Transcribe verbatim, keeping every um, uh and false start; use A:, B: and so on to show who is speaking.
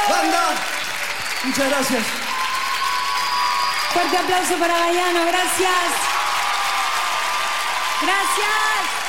A: Banda, muchas gracias.
B: Fuerte aplauso para Gayano, gracias. Gracias.